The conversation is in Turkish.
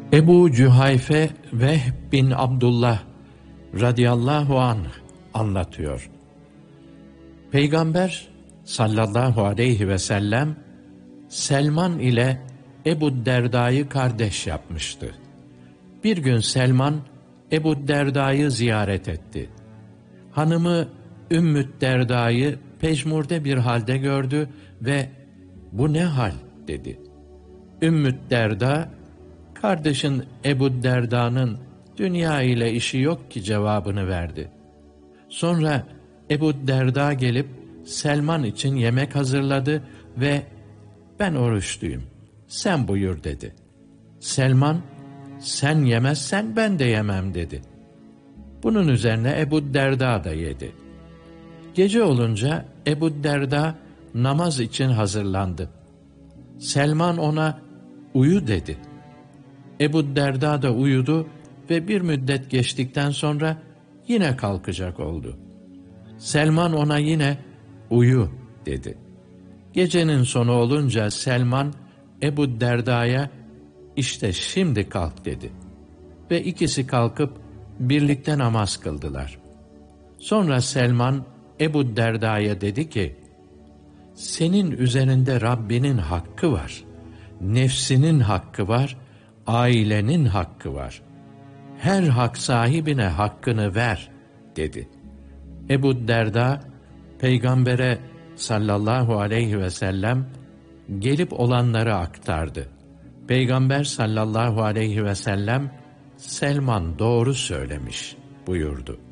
Ebu Cühayfe Vehb bin Abdullah radıyallahu anh anlatıyor. Peygamber sallallahu aleyhi ve sellem Selman ile Ebu Derda'yı kardeş yapmıştı. Bir gün Selman Ebu Derda'yı ziyaret etti. Hanımı Ümmü Derda'yı pejmurde bir halde gördü ve "Bu ne hal?" dedi. Ümmü Derda, "Kardeşin Ebu Derda'nın dünya ile işi yok ki" cevabını verdi. Sonra Ebu Derda gelip Selman için yemek hazırladı ve "Ben oruçluyum, sen buyur" dedi. Selman, "Sen yemezsen ben de yemem" dedi. Bunun üzerine Ebu Derda da yedi. Gece olunca Ebu Derda namaz için hazırlandı. Selman ona "Uyu" dedi. Ebu Derda da uyudu ve bir müddet geçtikten sonra yine kalkacak oldu. Selman ona yine "Uyu" dedi. Gecenin sonu olunca Selman Ebu Derda'ya "İşte şimdi kalk" dedi. Ve ikisi kalkıp birlikte namaz kıldılar. Sonra Selman Ebu Derda'ya dedi ki, "Senin üzerinde Rabbinin hakkı var, nefsinin hakkı var, ailenin hakkı var. Her hak sahibine hakkını ver" dedi. Ebu Derda, Peygamber'e sallallahu aleyhi ve sellem gelip olanları aktardı. Peygamber sallallahu aleyhi ve sellem, "Selman doğru söylemiş" buyurdu.